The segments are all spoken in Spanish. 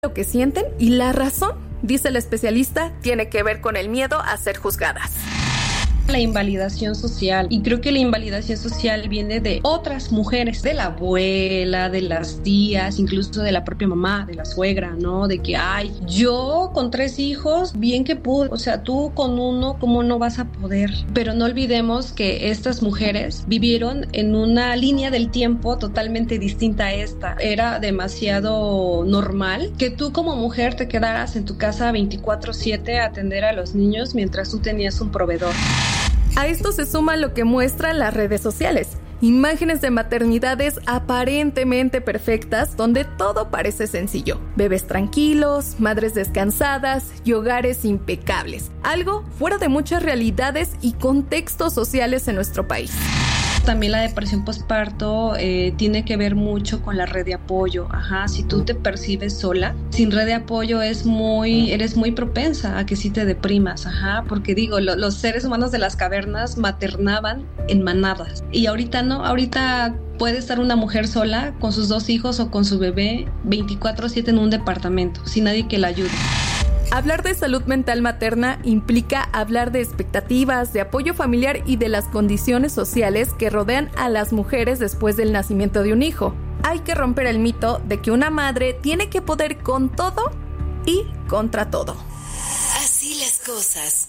lo que sienten y la razón, dice el especialista, tiene que ver con el miedo a ser juzgadas. La invalidación social, y creo que la invalidación social viene de otras mujeres, de la abuela, de las tías, incluso de la propia mamá, de la suegra, ¿no? De que, ay, yo con 3 hijos, bien que pude, o sea, tú con uno, ¿cómo no vas a poder? Pero no olvidemos que estas mujeres vivieron en una línea del tiempo totalmente distinta a esta. Era demasiado normal que tú como mujer te quedaras en tu casa 24/7 a atender a los niños mientras tú tenías un proveedor. A esto se suma lo que muestran las redes sociales. Imágenes de maternidades aparentemente perfectas donde todo parece sencillo. Bebés tranquilos, madres descansadas y hogares impecables. Algo fuera de muchas realidades y contextos sociales en nuestro país. También la depresión postparto tiene que ver mucho con la red de apoyo. Si tú te percibes sola, sin red de apoyo eres muy propensa a que sí te deprimas. Porque digo, los seres humanos de las cavernas maternaban en manadas. Y ahorita no, ahorita puede estar una mujer sola con sus 2 hijos o con su bebé 24/7 en un departamento, sin nadie que la ayude. Hablar de salud mental materna implica hablar de expectativas, de apoyo familiar y de las condiciones sociales que rodean a las mujeres después del nacimiento de un hijo. Hay que romper el mito de que una madre tiene que poder con todo y contra todo. Así las cosas.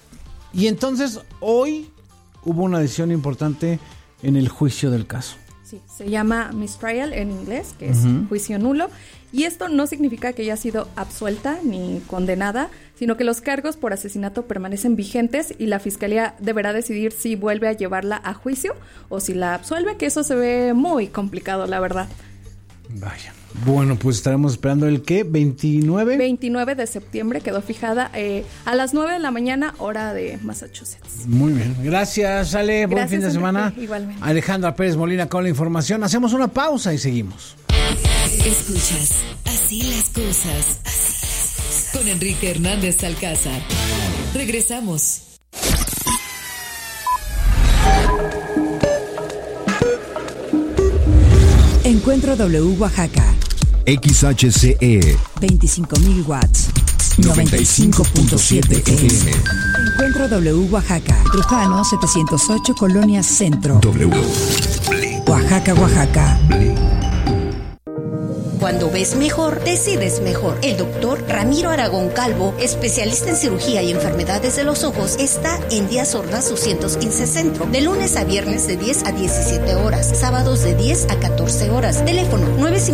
Y entonces hoy hubo una decisión importante en el juicio del caso. Sí, se llama mistrial en inglés, que es juicio nulo. Y esto no significa que haya sido absuelta ni condenada, sino que los cargos por asesinato permanecen vigentes y la fiscalía deberá decidir si vuelve a llevarla a juicio o si la absuelve, que eso se ve muy complicado, la verdad. Vaya. Bueno, pues estaremos esperando el ¿qué? ¿29? 29 de septiembre quedó fijada a las 9 de la mañana, hora de Massachusetts. Muy bien. Gracias, Ale. Buen fin de semana. Igualmente. Alejandra Pérez Molina con la información. Hacemos una pausa y seguimos. Escuchas Así las cosas. Con Enrique Hernández Alcázar. Regresamos. Encuentro W Oaxaca. XHCE 25.000 watts. 95.7 FM. Encuentro W Oaxaca. Trujano 708 Colonia Centro. W. Oaxaca, Oaxaca. Cuando ves mejor, decides mejor. El doctor Ramiro Aragón Calvo, especialista en cirugía y enfermedades de los ojos, está en Díaz Ordaz 215 Centro, de lunes a viernes de 10 a 17 horas, sábados de 10 a 14 horas. Teléfono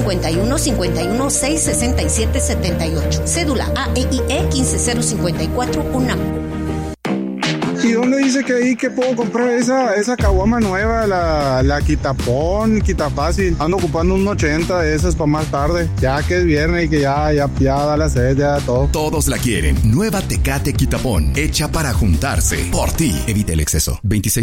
951-51-667-78. Cédula AEIE 15054 UNAM. ¿Y dónde dice que ahí que puedo comprar esa caguama nueva, la Quitapón, Quitafácil? Ando ocupando un 80 de esas para más tarde, ya que es viernes y que ya da la sed, ya todo. Todos la quieren. Nueva Tecate Quitapón, hecha para juntarse. Por ti. Evita el exceso.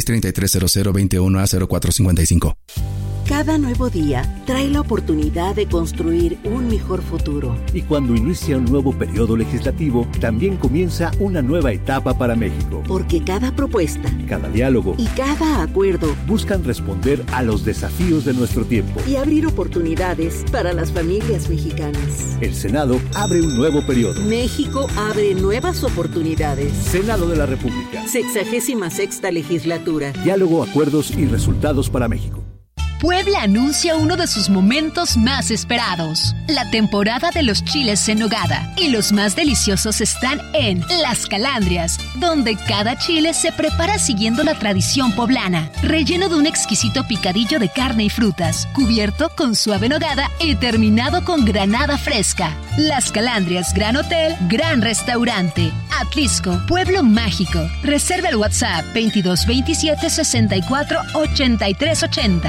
26330021A0455. Cada nuevo día trae la oportunidad de construir un mejor futuro. Y cuando inicia un nuevo periodo legislativo, también comienza una nueva etapa para México. Porque cada propuesta, cada diálogo y cada acuerdo buscan responder a los desafíos de nuestro tiempo y abrir oportunidades para las familias mexicanas. El Senado abre un nuevo periodo. México abre nuevas oportunidades. Senado de la República. 66ª legislatura. Diálogo, acuerdos y resultados para México. Puebla anuncia uno de sus momentos más esperados, la temporada de los chiles en nogada. Y los más deliciosos están en Las Calandrias, donde cada chile se prepara siguiendo la tradición poblana, relleno de un exquisito picadillo de carne y frutas, cubierto con suave nogada y terminado con granada fresca. Las Calandrias, Gran Hotel, Gran Restaurante. Atlisco, Pueblo Mágico. Reserva el WhatsApp 2227 64 83 80.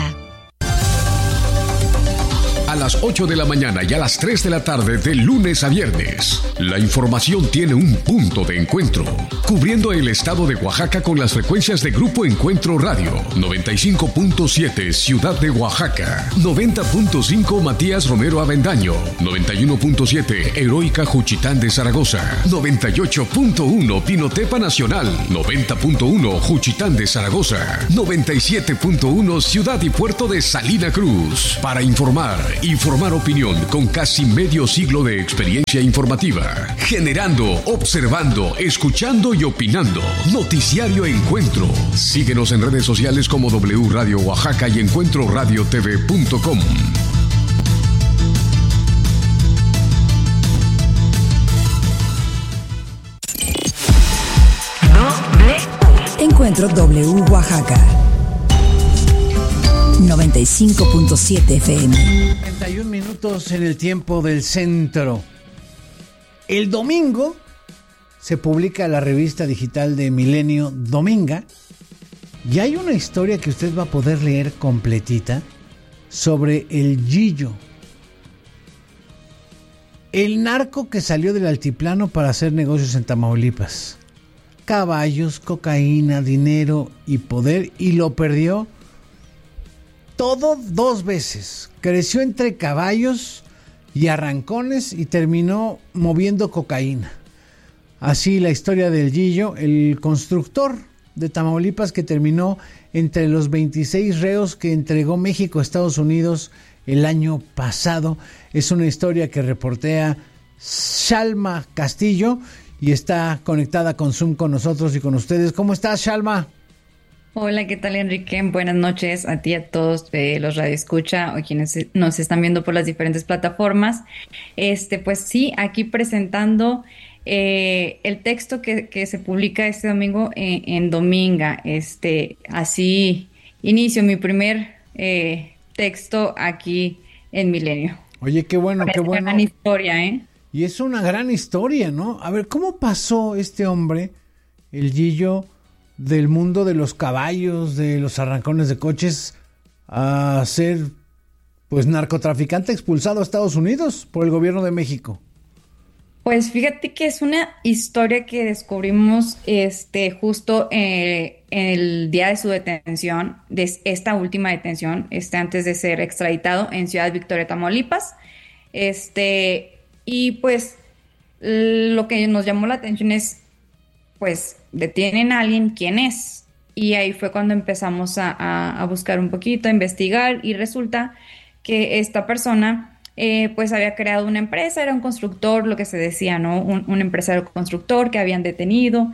A las 8 de la mañana y a las 3 de la tarde de lunes a viernes. La información tiene un punto de encuentro, cubriendo el estado de Oaxaca con las frecuencias de Grupo Encuentro Radio, 95.7 Ciudad de Oaxaca, 90.5 Matías Romero Avendaño, 91.7 Heroica Juchitán de Zaragoza, 98.1 Pinotepa Nacional, 90.1 Juchitán de Zaragoza, 97.1 Ciudad y Puerto de Salina Cruz. Para informar y formar opinión con casi medio siglo de experiencia informativa. Generando, observando, escuchando y opinando. Noticiario Encuentro. Síguenos en redes sociales como W Radio Oaxaca y encuentroradiotv.com. Encuentro W Oaxaca 95.7 FM. 31 minutos en el tiempo del centro. El domingo se publica la revista digital de Milenio Dominga y hay una historia que usted va a poder leer completita sobre el Gillo, el narco que salió del altiplano para hacer negocios en Tamaulipas. Caballos, cocaína, dinero y poder, y lo perdió todo 2 veces. Creció entre caballos y arrancones y terminó moviendo cocaína. Así la historia del Gillo, el constructor de Tamaulipas que terminó entre los 26 reos que entregó México a Estados Unidos el año pasado. Es una historia que reportea Shalma Castillo y está conectada con Zoom con nosotros y con ustedes. ¿Cómo estás, Shalma? Hola, ¿qué tal, Enrique? Buenas noches a ti y a todos los radioescucha o quienes nos están viendo por las diferentes plataformas. Pues sí, aquí presentando el texto que se publica este domingo en Dominga. Así inicio mi primer texto aquí en Milenio. Oye, qué bueno, qué bueno. Gran historia, ¿eh? Y es una gran historia, ¿no? A ver, ¿cómo pasó este hombre, el Gillo, del mundo de los caballos, de los arrancones de coches, a ser, pues, narcotraficante expulsado a Estados Unidos por el gobierno de México? Pues fíjate que es una historia que descubrimos justo en el día de su detención, de esta última detención, antes de ser extraditado en Ciudad Victoria, Tamaulipas. Y pues lo que nos llamó la atención es, pues, detienen a alguien, ¿quién es? Y ahí fue cuando empezamos a buscar un poquito, a investigar, y resulta que esta persona pues había creado una empresa, era un constructor, lo que se decía, ¿no? Un empresario constructor que habían detenido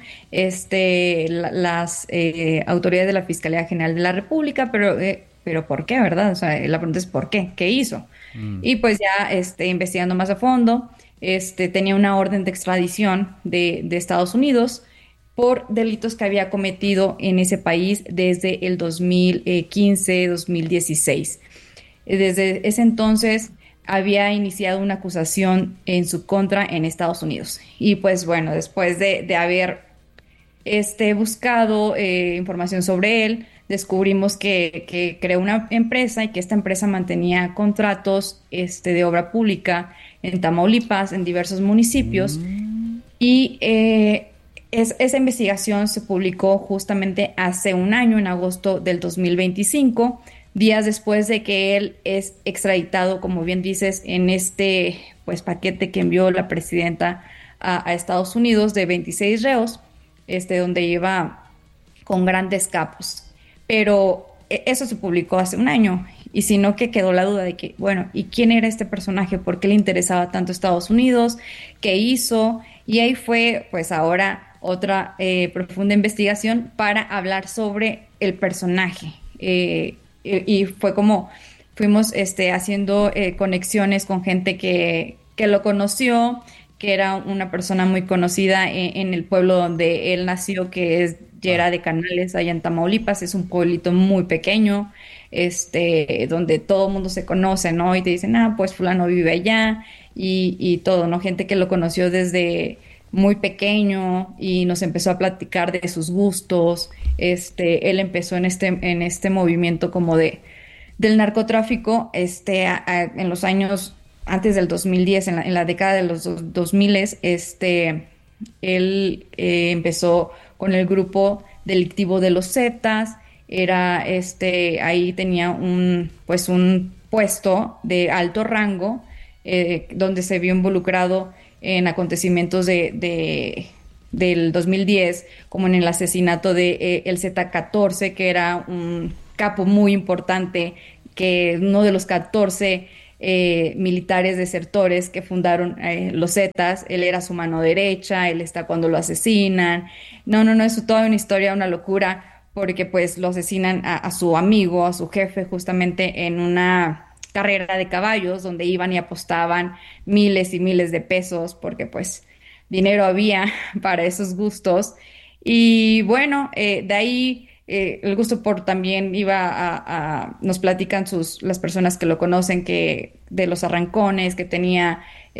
las autoridades de la Fiscalía General de la República, pero ¿por qué, verdad? O sea, la pregunta es ¿por qué? ¿Qué hizo? Y pues ya investigando más a fondo, tenía una orden de extradición de Estados Unidos por delitos que había cometido en ese país desde el 2015-2016. Desde ese entonces había iniciado una acusación en su contra en Estados Unidos. Y pues bueno, después de haber buscado información sobre él, descubrimos que creó una empresa y que esta empresa mantenía contratos de obra pública en Tamaulipas, en diversos municipios. Y esa investigación se publicó justamente hace un año, en agosto del 2025, días después de que él es extraditado, como bien dices, en pues paquete que envió la presidenta a Estados Unidos de 26 reos, donde lleva con grandes capos. Pero eso se publicó hace un año, y sino que quedó la duda de que, bueno, ¿y quién era este personaje? ¿Por qué le interesaba tanto Estados Unidos? ¿Qué hizo? Y ahí fue, pues ahora, otra profunda investigación para hablar sobre el personaje. Y fue como fuimos haciendo conexiones con gente que lo conoció, que era una persona muy conocida en el pueblo donde él nació, que es Llera de Canales, allá en Tamaulipas. Es un pueblito muy pequeño, donde todo el mundo se conoce, ¿no? Y te dicen, pues fulano vive allá, y todo, ¿no? Gente que lo conoció desde muy pequeño y nos empezó a platicar de sus gustos. Él empezó en este movimiento como del narcotráfico, en los años antes del 2010, en la década de los 2000, él empezó con el grupo delictivo de los Zetas. Era ahí tenía un puesto de alto rango, donde se vio involucrado en acontecimientos del 2010, como en el asesinato de el Z14, que era un capo muy importante, que uno de los 14 militares desertores que fundaron los Zetas. Él era su mano derecha, él está cuando lo asesinan. No, es toda una historia, una locura, porque pues lo asesinan a su amigo, a su jefe, justamente en una carrera de caballos donde iban y apostaban miles y miles de pesos, porque pues dinero había para esos gustos. Y bueno, de ahí el gusto por también nos platican las personas que lo conocen, que de los arrancones, que tenía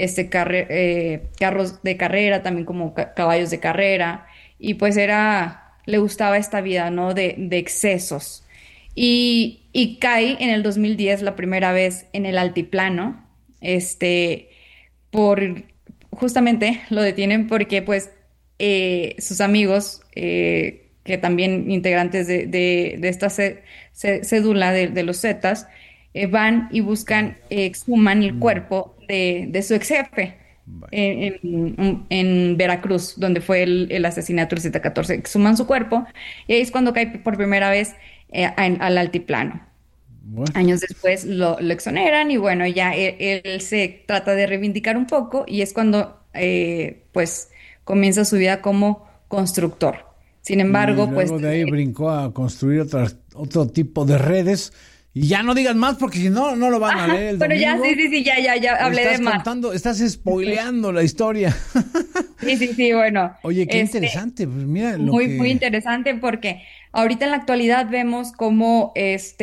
carros de carrera, también como caballos de carrera, y pues le gustaba esta vida, ¿no? De excesos. Y cae en el 2010 la primera vez en el altiplano, justamente lo detienen porque pues sus amigos, que también integrantes de esta cédula de los Zetas, van y buscan, exhuman el cuerpo de su ex jefe en Veracruz, donde fue el asesinato del Z-14. Exhuman su cuerpo y ahí es cuando cae por primera vez al altiplano. Bueno. Años después lo exoneran y bueno, ya él se trata de reivindicar un poco y es cuando pues comienza su vida como constructor. Sin embargo, y luego de ahí brincó a construir otro tipo de redes. Y ya no digas más porque si no, no lo van a leer el domingo. Ya, sí, ya hablé de más. Estás spoileando la historia. Sí, bueno. Oye, qué interesante. Pues mira muy interesante porque ahorita en la actualidad vemos cómo,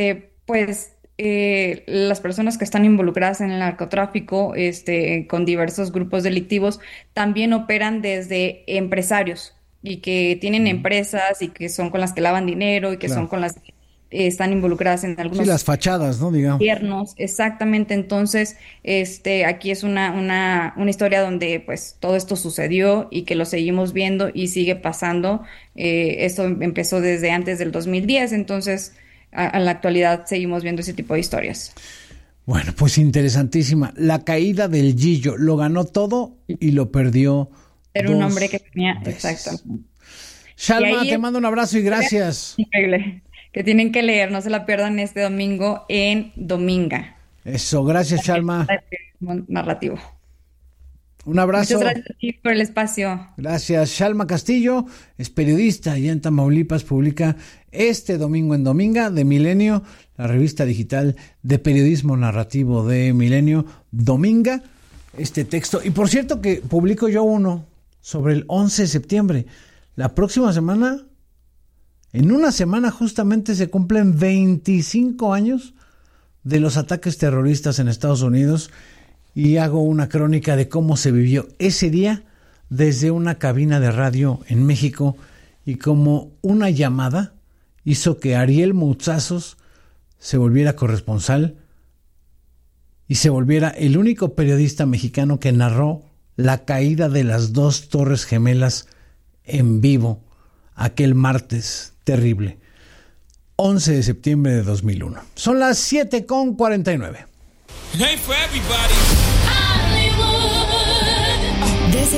las personas que están involucradas en el narcotráfico, con diversos grupos delictivos, también operan desde empresarios y que tienen empresas y que son con las que lavan dinero y que son con las que están involucradas en algunos... Sí, las fachadas, ¿no? Digamos. Gobiernos, exactamente. Entonces, aquí es una historia donde, pues, todo esto sucedió y que lo seguimos viendo y sigue pasando. Esto empezó desde antes del 2010, entonces, a la actualidad seguimos viendo ese tipo de historias. Bueno, pues interesantísima. La caída del Gillo, lo ganó todo y lo perdió. Era un hombre que tenía... Exacto. Shalma, te mando un abrazo y gracias. Increíble. Que tienen que leer, no se la pierdan este domingo en Dominga. Eso, gracias, Shalma. Narrativo. Un abrazo. Muchas gracias a ti por el espacio. Gracias. Shalma Castillo es periodista y en Tamaulipas publica este domingo en Dominga de Milenio, la revista digital de periodismo narrativo de Milenio, Dominga, este texto. Y por cierto que publico yo uno sobre el 11 de septiembre. La próxima semana... En una semana justamente se cumplen 25 años de los ataques terroristas en Estados Unidos y hago una crónica de cómo se vivió ese día desde una cabina de radio en México y cómo una llamada hizo que Ariel Mouzazos se volviera corresponsal y se volviera el único periodista mexicano que narró la caída de las 2 Torres Gemelas en vivo aquel martes terrible, 11 de septiembre de 2001. Son las 7:49. Hey for everybody.